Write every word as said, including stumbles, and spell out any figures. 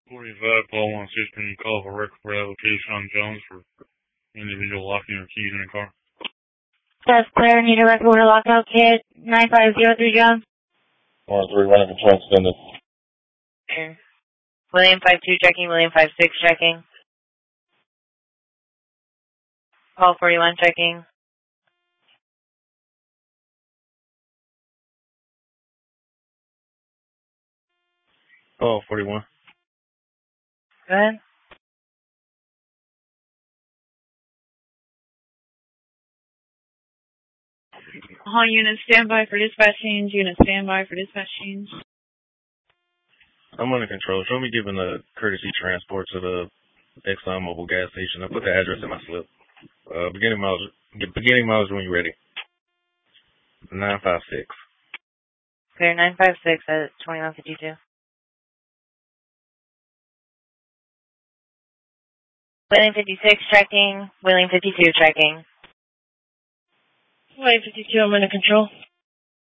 forty-five, Paul one six, can you call for record for application on Jones for individual locking your keys in the car? That's Claire, need a record order lockout kit, nine five zero three Jones. one three, running control extended. Okay. William five two checking, William five six checking. Paul forty-one checking. Paul forty-one. Go ahead. All units standby for dispatch change. Units standby for dispatch change. I'm under control. Show me giving a courtesy transport to the Exxon Mobil gas station. I put the address in my slip. Uh, beginning miles, beginning miles when you're ready. nine five six. Clear nine five six at twenty-one fifty-two. William fifty-six checking, William fifty-two checking. William fifty-two, I'm under control.